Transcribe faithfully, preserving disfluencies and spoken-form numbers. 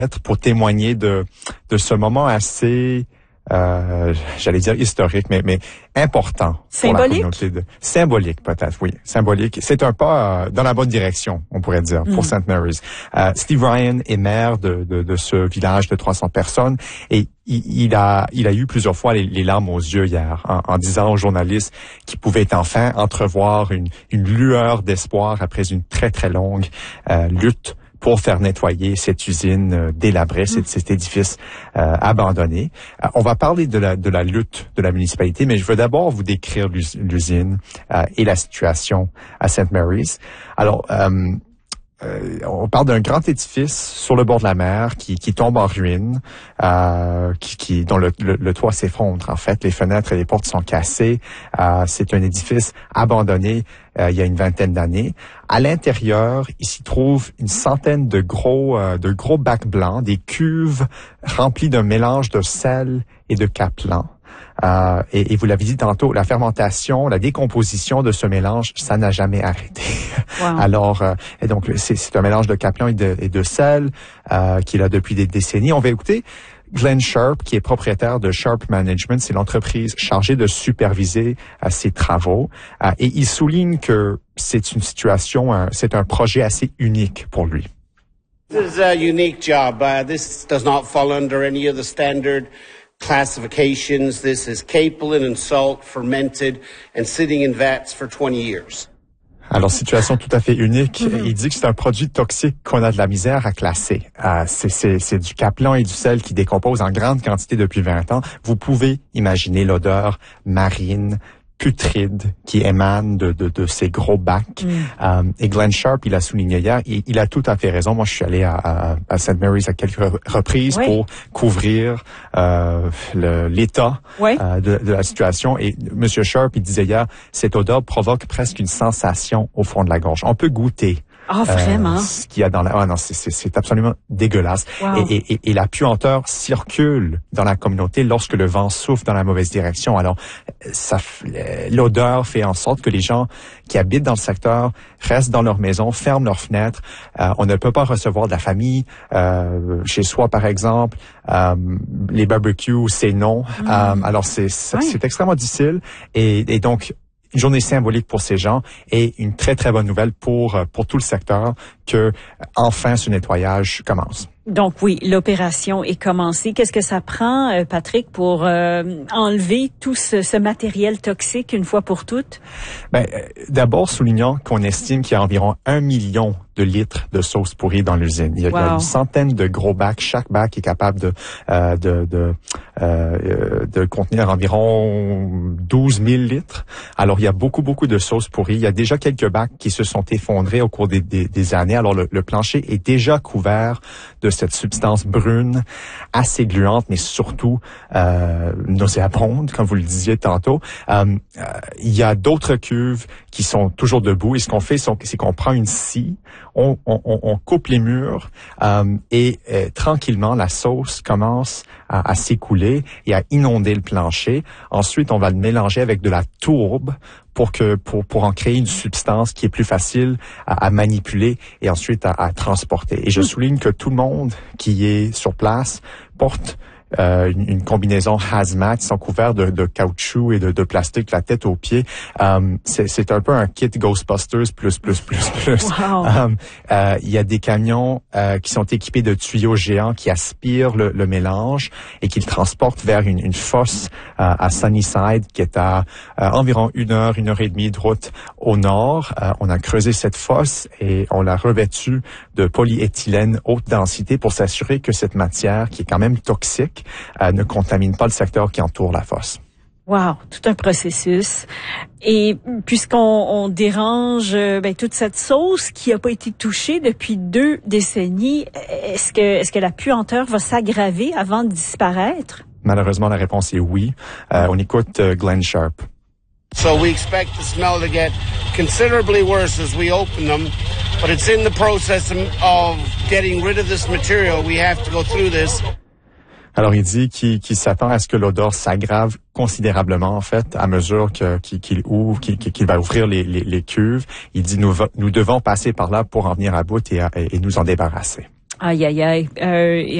pour témoigner de, de ce moment assez... Euh, j'allais dire historique, mais, mais important. Symbolique? Pour la communauté de, symbolique, peut-être, oui. Symbolique. C'est un pas euh, dans la bonne direction, on pourrait dire, mm. pour Saint Mary's. Euh, Steve Ryan est maire de, de, de ce village de trois cents personnes et il, il a, il a eu plusieurs fois les, les larmes aux yeux hier en, en disant aux journalistes qu'il pouvait enfin entrevoir une, une lueur d'espoir après une très, très longue euh, lutte pour faire nettoyer cette usine euh, délabrée, cet, cet édifice euh, abandonné. Euh, on va parler de la, de la lutte de la municipalité, mais je veux d'abord vous décrire l'usine euh, et la situation à Saint Mary's. Alors, euh, Euh, on parle d'un grand édifice sur le bord de la mer qui, qui tombe en ruine, euh, qui, qui, dont le, le, le toit s'effondre. En fait, les fenêtres et les portes sont cassées. Euh, c'est un édifice abandonné euh, il y a une vingtaine d'années. À l'intérieur, il s'y trouve une centaine de gros, euh, de gros bacs blancs, des cuves remplies d'un mélange de sel et de capelin. Euh, et, et vous l'avez dit tantôt, la fermentation, la décomposition de ce mélange, ça n'a jamais arrêté. Wow. Alors, euh, et donc c'est un mélange de capelin et de, et de sel euh, qui est là depuis des décennies. On va écouter Glenn Sharp, qui est propriétaire de Sharp Management, c'est l'entreprise chargée de superviser euh, ces travaux. Euh, et il souligne que c'est une situation, euh, c'est un projet assez unique pour lui. This is a unique job. Uh, this does not fall under any of the standard classifications. This is capelin and salt fermented and sitting in vats for twenty years. Alors, situation tout à fait unique. Mm-hmm. Il dit que c'est un produit toxique qu'on a de la misère à classer. Euh, c'est du capelin et du sel qui décomposent en grande quantité depuis vingt ans. Vous pouvez imaginer l'odeur marine, putride qui émane de, de, de ces gros bacs. Mm. Euh, et Glenn Sharp, il a souligné hier, il, il a tout à fait raison. Moi, je suis allé à, à, à Saint Mary's à quelques reprises oui. pour couvrir euh, l'état oui. euh, de, de la situation. Et M. Sharp, il disait hier, cette odeur provoque presque une sensation au fond de la gorge. On peut goûter. Ah, oh, vraiment? Euh, ce qu'il y a dans la... Ah non, c'est absolument dégueulasse. Wow. Et, et, et la puanteur circule dans la communauté lorsque le vent souffle dans la mauvaise direction. Alors, ça, l'odeur fait en sorte que les gens qui habitent dans le secteur restent dans leur maison, ferment leurs fenêtres. Euh, on ne peut pas recevoir de la famille euh, chez soi, par exemple. Euh, les barbecues, c'est non. Mm. Euh, alors, c'est oui. extrêmement difficile. Et, et donc, une journée symbolique pour ces gens et une très, très bonne nouvelle pour, pour tout le secteur que, enfin, ce nettoyage commence. Donc oui, l'opération est commencée. Qu'est-ce que ça prend, euh, Patrick, pour euh, enlever tout ce, ce matériel toxique une fois pour toutes? Ben, euh, d'abord, soulignons qu'on estime qu'il y a environ un million de litres de sauce pourrie dans l'usine. Il, wow. il y a une centaine de gros bacs. Chaque bac est capable de euh, de de, euh, de contenir environ douze mille litres. Alors, il y a beaucoup, beaucoup de sauce pourrie. Il y a déjà quelques bacs qui se sont effondrés au cours des, des, des années. Alors, le, le plancher est déjà couvert de cette substance brune, assez gluante, mais surtout euh, nauséabonde, comme vous le disiez tantôt. Euh, euh, il y a d'autres cuves qui sont toujours debout. Et ce qu'on fait, c'est qu'on prend une scie, on, on, on coupe les murs euh, et euh, tranquillement, la sauce commence à, à s'écouler et à inonder le plancher. Ensuite, on va le mélanger avec de la tourbe pour que pour pour en créer une substance qui est plus facile à, à manipuler et ensuite à, à transporter. Et je souligne que tout le monde qui est sur place porte Euh, une, une combinaison hazmat, ils sont couverts de, de caoutchouc et de, de plastique de la tête aux pieds. Euh, c'est un peu un kit Ghostbusters plus plus plus plus. Wow. Euh, euh, il y a des camions euh, qui sont équipés de tuyaux géants qui aspirent le, le mélange et qui le transportent vers une, une fosse euh, à Sunnyside qui est à euh, environ une heure, une heure et demie de route au nord. Euh, on a creusé cette fosse et on l'a revêtue de polyéthylène haute densité pour s'assurer que cette matière qui est quand même toxique Euh, ne contamine pas le secteur qui entoure la fosse. Wow, tout un processus. Et puisqu'on on dérange ben, toute cette sauce qui n'a pas été touchée depuis deux décennies, est-ce que est-ce que la puanteur va s'aggraver avant de disparaître? Malheureusement, la réponse est oui. Euh, on écoute euh, Glenn Sharp. So we expect the smell to get considerably worse as we open them, but it's in the process of getting rid of this material. We have to go through this. Alors, il dit qu'il qu'il s'attend à ce que l'odeur s'aggrave considérablement, en fait, à mesure que qu'il qu'il ouvre, qu'il qu'il va ouvrir les, les, les cuves. Il dit nous, nous devons passer par là pour en venir à bout et, et, et nous en débarrasser. Aïe, aïe, aïe. Euh,